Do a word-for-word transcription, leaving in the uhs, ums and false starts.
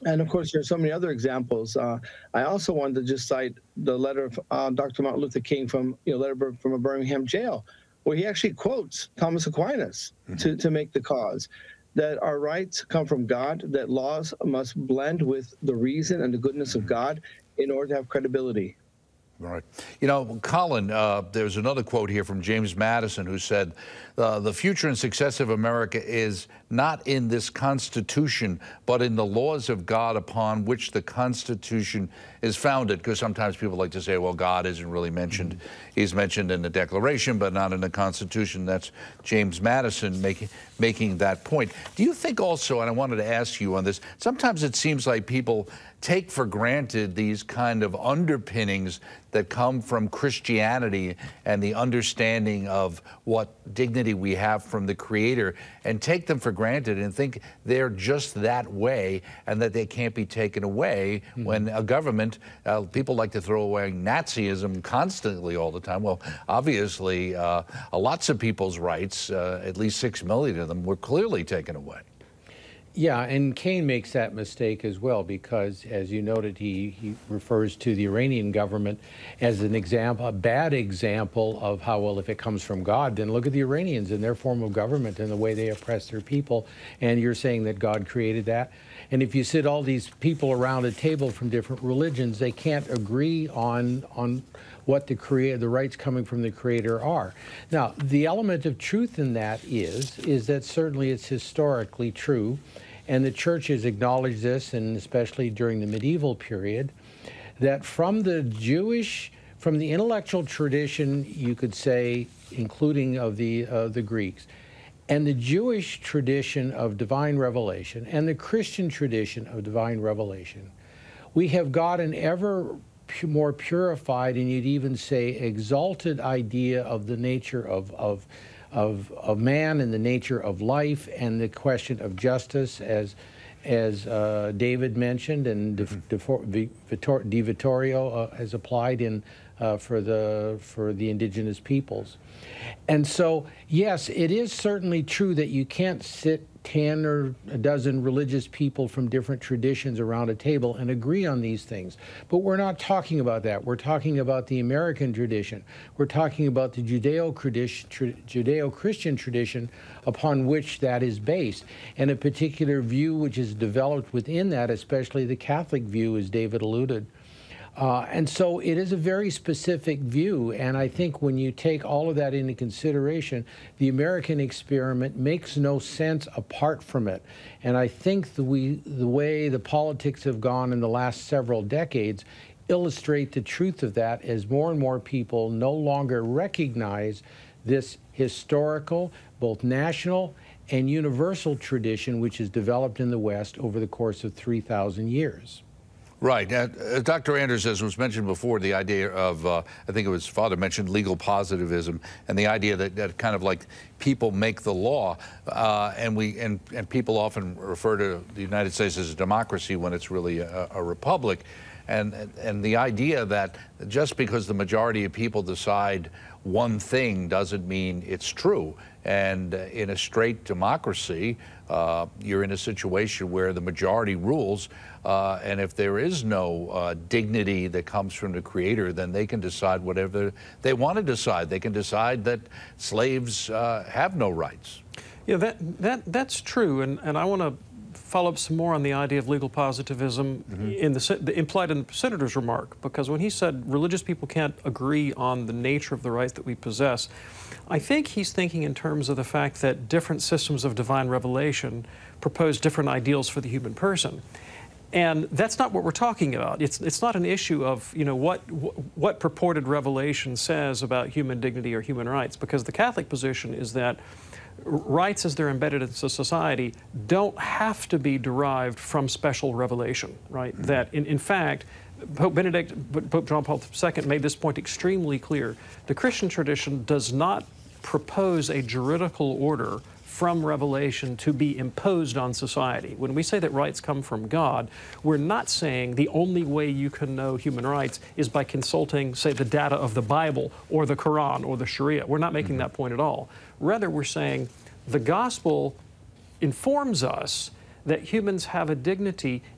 And of course, there's so many other examples. Uh, I also wanted to just cite the letter of uh, Doctor Martin Luther King from, you know, letter from a Birmingham jail, where he actually quotes Thomas Aquinas mm-hmm. to, to make the cause that our rights come from God, that laws must blend with the reason and the goodness mm-hmm. of God in order to have credibility. Right. You know, Colin, uh, there's another quote here from James Madison, who said, uh, the future and success of America is not in this Constitution, but in the laws of God upon which the Constitution is founded. Because sometimes people like to say, well, God isn't really mentioned. Mm-hmm. He's mentioned in the Declaration, but not in the Constitution. That's James Madison making, making that point. Do you think also, and I wanted to ask you on this, sometimes it seems like people take for granted these kind of underpinnings that come from Christianity and the understanding of what dignity we have from the Creator, and take them for granted and think they're just that way and that they can't be taken away mm-hmm. when a government, uh, people like to throw away Nazism constantly all the time. Well, obviously, uh, lots of people's rights, uh, at least six million of them, were clearly taken away. Yeah, and Cain makes that mistake as well because, as you noted, he, he refers to the Iranian government as an example, a bad example of how, well, if it comes from God, then look at the Iranians and their form of government and the way they oppress their people, and you're saying that God created that. And if you sit all these people around a table from different religions, they can't agree on, on what the creator, the rights coming from the Creator are. Now, the element of truth in that is, is that certainly it's historically true, and the church has acknowledged this, and especially during the medieval period, that from the Jewish, from the intellectual tradition, you could say, including of the, uh, the Greeks, and the Jewish tradition of divine revelation, and the Christian tradition of divine revelation, we have got an ever more purified, and you'd even say exalted idea of the nature of, of Of, of man and the nature of life and the question of justice, as as uh, David mentioned, and De, De, De Vittorio uh, has applied in uh, for the for the indigenous peoples. And so, yes, it is certainly true that you can't sit ten or a dozen religious people from different traditions around a table and agree on these things. But we're not talking about that. We're talking about the American tradition. We're talking about the Judeo-Christian tradition upon which that is based, and a particular view which is developed within that, especially the Catholic view, as David alluded. Uh, and so it is a very specific view, and I think when you take all of that into consideration, the American experiment makes no sense apart from it. And I think the, we, the way the politics have gone in the last several decades illustrate the truth of that, as more and more people no longer recognize this historical, both national and universal tradition which has developed in the West over the course of three thousand years. Right. Uh, uh, Doctor Anders, as was mentioned before, the idea of, uh, I think it was Father mentioned, legal positivism, and the idea that, that kind of like people make the law, uh, and we and, and people often refer to the United States as a democracy when it's really a, a republic, and, and the idea that just because the majority of people decide one thing doesn't mean it's true. And uh, in a straight democracy, uh, you're in a situation where the majority rules, uh, and if there is no uh, dignity that comes from the Creator, then they can decide whatever they want to decide. They can decide that slaves uh, have no rights. Yeah, that, that, that's true, and, and I want to follow up some more on the idea of legal positivism mm-hmm. in the, the implied in the senator's remark, because when he said religious people can't agree on the nature of the rights that we possess, I think he's thinking in terms of the fact that different systems of divine revelation propose different ideals for the human person. And that's not what we're talking about. It's, it's not an issue of, you know, what, what purported revelation says about human dignity or human rights, because the Catholic position is that rights as they're embedded in society don't have to be derived from special revelation, right? Mm-hmm. That, in, in fact, Pope Benedict, Pope John Paul the Second made this point extremely clear. The Christian tradition does not propose a juridical order from revelation to be imposed on society. When we say that rights come from God, we're not saying the only way you can know human rights is by consulting, say, the data of the Bible or the Quran or the Sharia. We're not making mm-hmm. that point at all. Rather, we're saying the gospel informs us that humans have a dignity